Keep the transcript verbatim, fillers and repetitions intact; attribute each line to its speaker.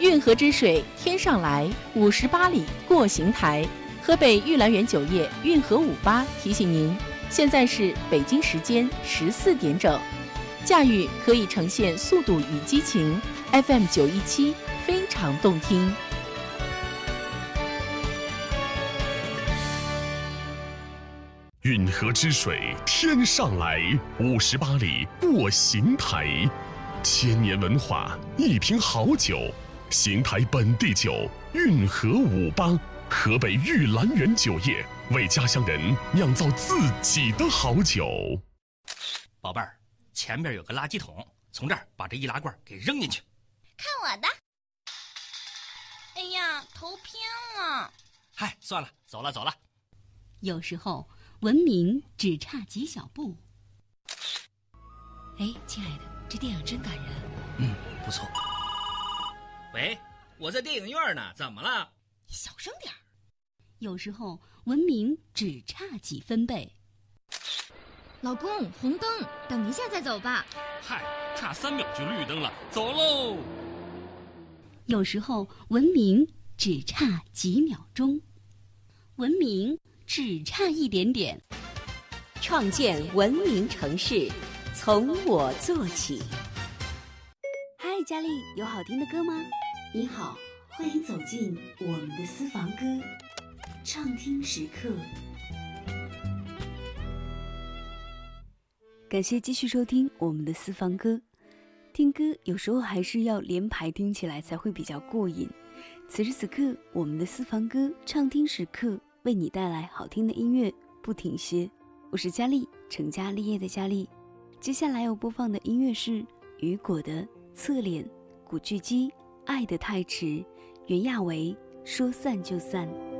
Speaker 1: 运河之水天上来，五十八里过邢台。河北玉兰园酒业运河五八提醒您，现在是北京时间十四点整。驾驭可以呈现速度与激情 ，F M 九一七非常动听。
Speaker 2: 运河之水天上来，五十八里过邢台。千年文化，一瓶好酒，邢台本地酒运河五八，河北玉兰园酒业为家乡人酿造自己的好酒。
Speaker 3: 宝贝儿，前面有个垃圾桶，从这儿把这易拉罐给扔进去。
Speaker 4: 看我的！哎呀，头偏了。
Speaker 3: 嗨，算了，走了走了。
Speaker 5: 有时候文明只差几小步。
Speaker 6: 哎，亲爱的，这电影真感人。
Speaker 3: 嗯，不错。喂，我在电影院呢，怎么了？
Speaker 4: 你小声点儿。
Speaker 5: 有时候文明只差几分贝。
Speaker 7: 老公，红灯，等一下再走吧。
Speaker 8: 嗨，差三秒就绿灯了，走喽。
Speaker 5: 有时候文明只差几秒钟，文明只差一点点。
Speaker 9: 创建文明城市，从我做起。
Speaker 10: 嗨，佳丽，有好听的歌吗？你好，欢迎走进我们的私房歌畅听时刻。感谢继续收听我们的私房歌。听歌有时候还是要连排听起来才会比较过瘾。此时此刻，我们的私房歌畅听时刻为你带来好听的音乐不停歇。我是佳丽，成家立业的佳丽。接下来要播放的音乐是雨果的侧脸，古巨基爱得太迟，袁娅维说散就散。